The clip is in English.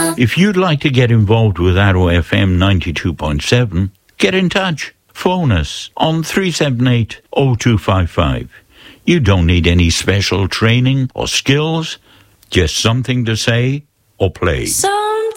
If you'd like to get involved with Arrow FM 92.7, get in touch. Phone us on 378-0255. You don't need any special training or skills, just something to say or play. Sometimes